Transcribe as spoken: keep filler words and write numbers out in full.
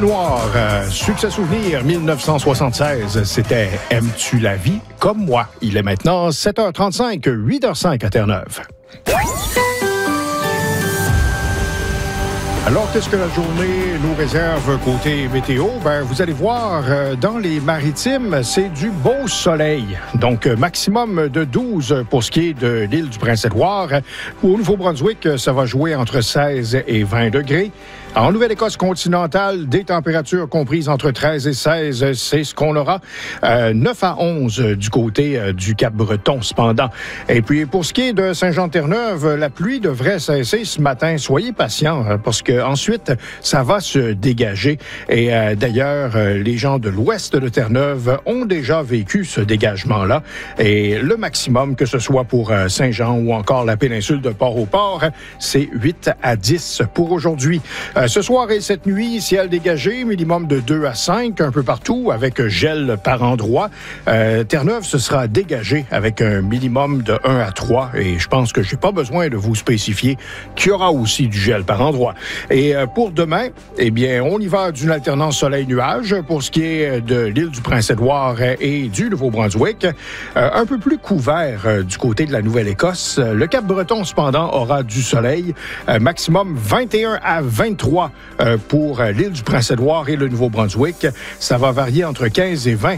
Noir, euh, succès souvenir dix-neuf cent soixante-seize, c'était « Aimes-tu la vie comme moi ». Il est maintenant sept heures trente-cinq, huit heures zéro cinq à Terre-Neuve. Alors, qu'est-ce que la journée nous réserve côté météo? Ben, vous allez voir, euh, dans les maritimes, c'est du beau soleil. Donc, euh, maximum de douze pour ce qui est de l'île du Prince-Édouard. Au Nouveau-Brunswick, ça va jouer entre seize et vingt degrés. En Nouvelle-Écosse continentale, des températures comprises entre treize et seize, c'est ce qu'on aura. Euh, neuf à onze du côté euh, du Cap-Breton, cependant. Et puis, pour ce qui est de Saint-Jean-de-Terre-Neuve, la pluie devrait cesser ce matin. Soyez patients, hein, parce que ensuite, ça va se dégager. Et euh, d'ailleurs, euh, les gens de l'ouest de Terre-Neuve ont déjà vécu ce dégagement-là. Et le maximum, que ce soit pour euh, Saint-Jean ou encore la péninsule de Port-au-Port, c'est huit à dix pour aujourd'hui. Euh, Ce soir et cette nuit, ciel dégagé, minimum de deux à cinq, un peu partout, avec gel par endroit. Euh, Terre-Neuve, ce sera dégagé avec un minimum de un à trois. Et je pense que je n'ai pas besoin de vous spécifier qu'il y aura aussi du gel par endroit. Et euh, pour demain, eh bien, on y va d'une alternance soleil-nuage pour ce qui est de l'île du Prince-Édouard et du Nouveau-Brunswick. Euh, un peu plus couvert euh, du côté de la Nouvelle-Écosse. Le Cap-Breton, cependant, aura du soleil. Euh, maximum vingt et un à vingt-trois pour l'île du Prince-Édouard et le Nouveau-Brunswick. Ça va varier entre quinze et vingt